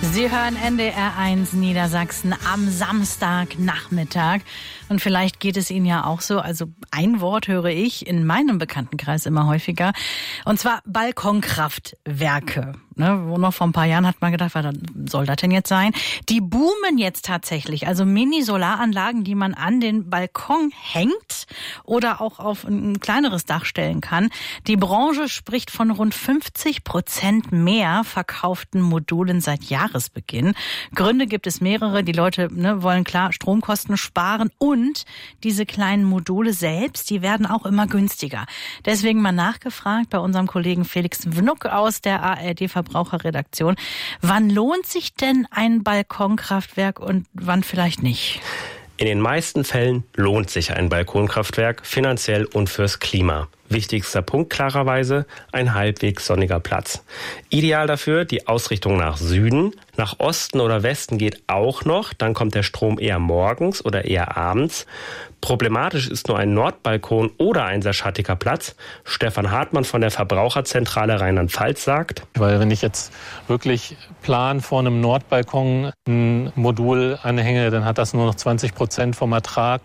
Sie hören NDR 1 Niedersachsen am Samstagnachmittag. Und vielleicht geht es Ihnen ja auch so. Also ein Wort höre ich in meinem Bekanntenkreis immer häufiger. Und zwar Balkonkraftwerke. Wo noch vor ein paar Jahren hat man gedacht, was soll das denn jetzt sein? Die boomen jetzt tatsächlich. Also Mini-Solaranlagen, die man an den Balkon hängt oder auch auf ein kleineres Dach stellen kann. Die Branche spricht von rund 50% mehr verkauften Modulen seit Jahresbeginn. Gründe gibt es mehrere. Die Leute wollen klar Stromkosten sparen und diese kleinen Module selbst, die werden auch immer günstiger. Deswegen mal nachgefragt bei unserem Kollegen Felix Wnuck aus der ARD-Verbraucherredaktion. Wann lohnt sich denn ein Balkonkraftwerk und wann vielleicht nicht? In den meisten Fällen lohnt sich ein Balkonkraftwerk finanziell und fürs Klima. Wichtigster Punkt klarerweise, ein halbwegs sonniger Platz. Ideal dafür die Ausrichtung nach Süden. Nach Osten oder Westen geht auch noch, dann kommt der Strom eher morgens oder eher abends. Problematisch ist nur ein Nordbalkon oder ein sehr schattiger Platz. Stefan Hartmann von der Verbraucherzentrale Rheinland-Pfalz sagt: Weil wenn ich jetzt wirklich plan vor einem Nordbalkon ein Modul anhänge, dann hat das nur noch 20% vom Ertrag.